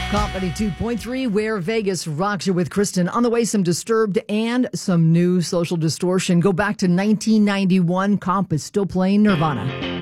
Company 2.3, where Vegas rocks you with Kristen. On the way, some Disturbed and some new Social Distortion. Go back to 1991. Comp is still playing Nirvana.